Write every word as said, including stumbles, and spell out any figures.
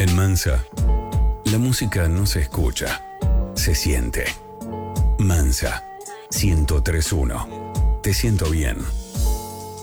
En Mansa, la música no se escucha, se siente. Mansa, ciento tres punto uno. Te siento bien.